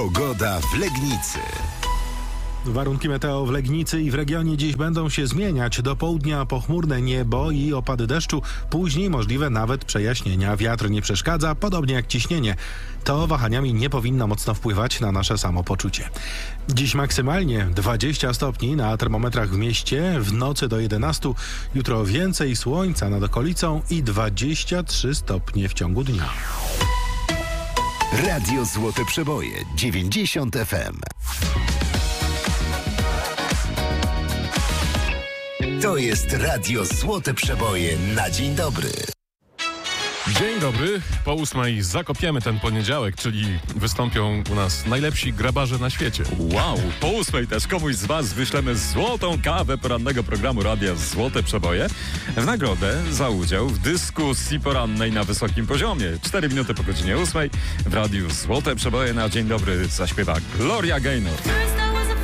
Pogoda w Legnicy. Warunki meteo w Legnicy i w regionie dziś będą się zmieniać. Do południa pochmurne niebo i opady deszczu. Później możliwe nawet przejaśnienia. Wiatr nie przeszkadza, podobnie jak ciśnienie. To wahaniami nie powinno mocno wpływać na nasze samopoczucie. Dziś maksymalnie 20 stopni na termometrach w mieście, w nocy do 11. Jutro więcej słońca nad okolicą i 23 stopnie w ciągu dnia. Radio Złote Przeboje 90 FM. To jest Radio Złote Przeboje na dzień dobry. Dzień dobry. Po 8 zakopiemy ten poniedziałek, czyli wystąpią u nas najlepsi grabarze na świecie. Wow, po 8 też komuś z was wyślemy złotą kawę porannego programu Radia Złote Przeboje w nagrodę za udział w dyskusji porannej na wysokim poziomie. 4 minuty po godzinie 8 w Radiu Złote Przeboje na dzień dobry zaśpiewa Gloria Gaynor.